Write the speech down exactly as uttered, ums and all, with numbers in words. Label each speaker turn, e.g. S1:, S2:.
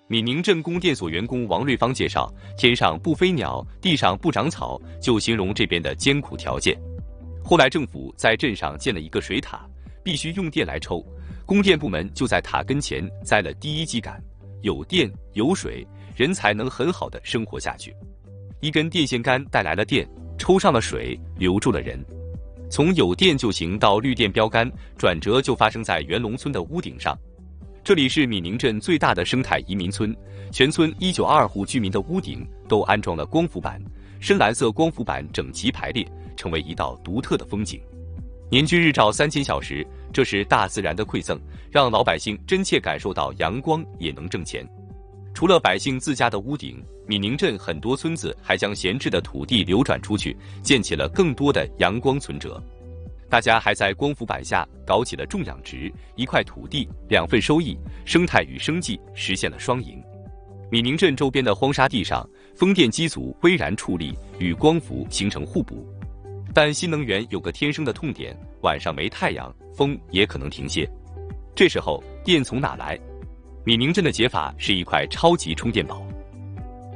S1: 闽宁镇供电所员工王瑞芳介绍，天上不飞鸟，地上不长草，就形容这边的艰苦条件。后来政府在镇上建了一个水塔，必须用电来抽，供电部门就在塔跟前栽了第一基杆，有电有水，人才能很好的生活下去。一根电线杆带来了电，抽上了水，留住了人。从有电就行到绿电标杆，转折就发生在元龙村的屋顶上。这里是闽宁镇最大的生态移民村，全村一九二二户居民的屋顶都安装了光伏板，深蓝色光伏板整齐排列，成为一道独特的风景。年均日照三千小时，这是大自然的馈赠，让老百姓真切感受到阳光也能挣钱。除了百姓自家的屋顶，闽宁镇很多村子还将闲置的土地流转出去，建起了更多的阳光存折。大家还在光伏板下搞起了种养殖，一块土地两份收益，生态与生计实现了双赢。闽宁镇周边的荒沙地上，风电机组巍然矗立，与光伏形成互补。但新能源有个天生的痛点，晚上没太阳，风也可能停歇。这时候电从哪来？闽宁镇的解法是一块超级充电宝。